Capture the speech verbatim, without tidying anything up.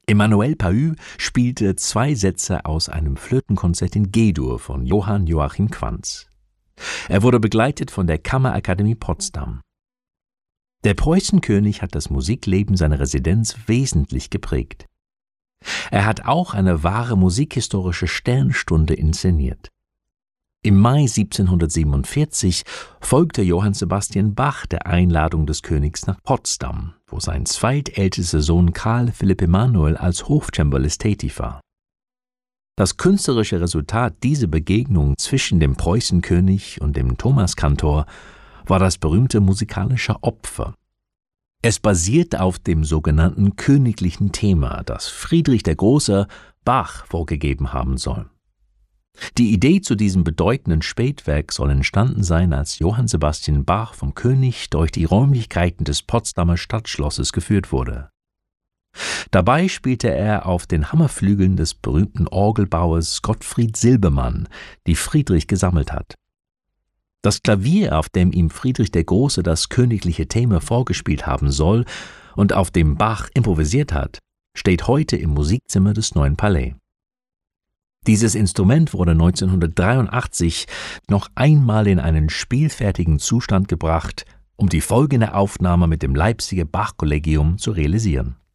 Emmanuel Pahud spielte zwei Sätze aus einem Flötenkonzert in G-Dur von Johann Joachim Quanz. Er wurde begleitet von der Kammerakademie Potsdam. Der Preußenkönig hat das Musikleben seiner Residenz wesentlich geprägt. Er hat auch eine wahre musikhistorische Sternstunde inszeniert. Im Mai siebzehnhundertsiebenundvierzig folgte Johann Sebastian Bach der Einladung des Königs nach Potsdam, wo sein zweitältester Sohn Karl Philipp Emanuel als Hofcembalist tätig war. Das künstlerische Resultat dieser Begegnung zwischen dem Preußenkönig und dem Thomaskantor war das berühmte musikalische Opfer. Es basiert auf dem sogenannten königlichen Thema, das Friedrich der Große Bach vorgegeben haben soll. Die Idee zu diesem bedeutenden Spätwerk soll entstanden sein, als Johann Sebastian Bach vom König durch die Räumlichkeiten des Potsdamer Stadtschlosses geführt wurde. Dabei spielte er auf den Hammerflügeln des berühmten Orgelbauers Gottfried Silbermann, die Friedrich gesammelt hat. Das Klavier, auf dem ihm Friedrich der Große das königliche Thema vorgespielt haben soll und auf dem Bach improvisiert hat, steht heute im Musikzimmer des Neuen Palais. Dieses Instrument wurde neunzehnhundertdreiundachtzig noch einmal in einen spielfertigen Zustand gebracht, um die folgende Aufnahme mit dem Leipziger Bach-Kollegium zu realisieren.